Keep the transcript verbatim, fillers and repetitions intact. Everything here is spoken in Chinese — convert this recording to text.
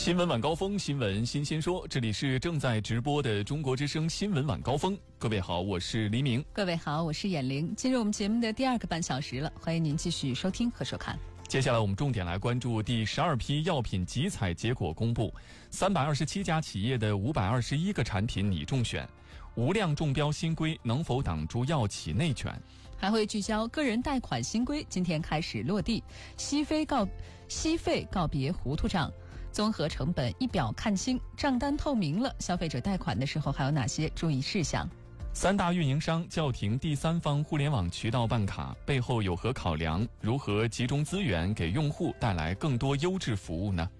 新闻晚高峰，新闻新鲜说，这里是正在直播的中国之声新闻晚高峰。各位好，我是黎明。 各位好，我是眼玲。进入我们节目的第二个半小时了，欢迎您继续收听和收看。 接下来我们重点来关注第十二批药品集采结果公布，三百二十七家企业的五百二十一个产品拟中选，无量中标新规能否挡住药企内卷？ 还会聚焦个人贷款新规今天开始落地，息费告息费告别糊涂账，综合成本一表看清，账单透明了，消费者贷款的时候还有哪些注意事项？ 三大运营商叫停第三方互联网渠道办卡，背后有何考量？如何集中资源给用户带来更多优质服务呢？